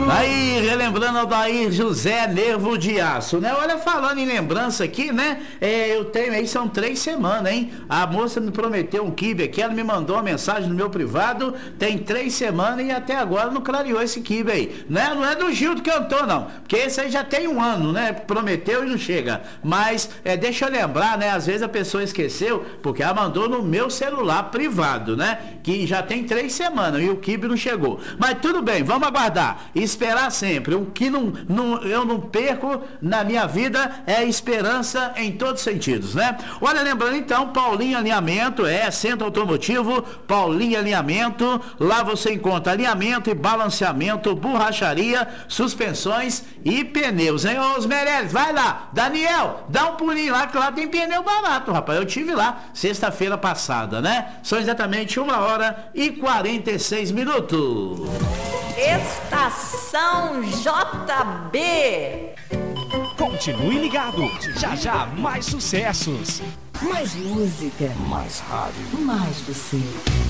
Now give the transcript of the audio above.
Aí, relembrando Aldair José Nervo de Aço, né? Olha, falando em lembrança aqui, né? Eu tenho aí, são 3 semanas, hein? A moça me prometeu um quibe aqui, ela me mandou uma mensagem no meu privado, tem 3 semanas e até agora não clareou esse quibe aí, né? Não é do Gildo Cantor, não, porque esse aí já tem 1 ano, né? Prometeu e não chega. Mas, deixa eu lembrar, né? Às vezes a pessoa esqueceu, porque ela mandou no meu celular privado, né? Que já tem 3 semanas e o quibe não chegou. Mas tudo bem, vamos aguardar. Esperar sempre. O que eu não perco na minha vida é esperança em todos os sentidos, né? Olha, lembrando então, Paulinho Alinhamento, Centro Automotivo, Paulinho Alinhamento, lá você encontra alinhamento e balanceamento, borracharia, suspensões e pneus, hein? Ô, os Meirelles, vai lá, Daniel, dá um pulinho lá, que lá tem pneu barato, rapaz, eu tive lá sexta-feira passada, né? São exatamente 1h46. Estação JB. Continue ligado. Já já mais sucessos. Mais música. Mais rádio. Mais você.